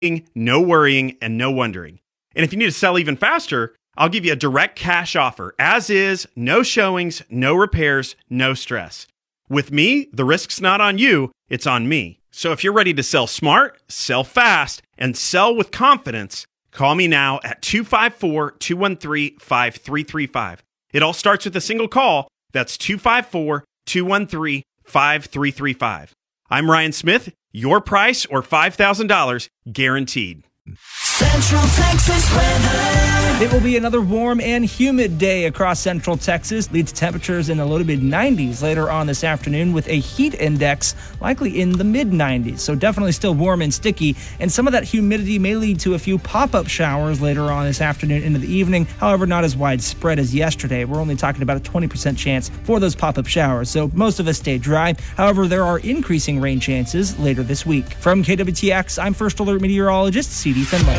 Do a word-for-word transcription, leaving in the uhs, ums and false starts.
no worrying, and no wondering. And if you need to sell even faster, I'll give you a direct cash offer, as is, no showings, no repairs, no stress. With me, the risk's not on you, it's on me. So if you're ready to sell smart, sell fast, and sell with confidence, call me now at two five four, two one three, five three three five. It all starts with a single call. That's two five four, two one three, five three three five. I'm Ryan Smith, your price or five thousand dollars guaranteed. Central Texas weather. It will be another warm and humid day across Central Texas. Leads temperatures in the low to mid nineties later on this afternoon with a heat index likely in the mid nineties. So definitely still warm and sticky. And some of that humidity may lead to a few pop-up showers later on this afternoon into the evening. However, not as widespread as yesterday. We're only talking about a twenty percent chance for those pop-up showers. So most of us stay dry. However, there are increasing rain chances later this week. From K W T X, I'm First Alert Meteorologist C D Finlay.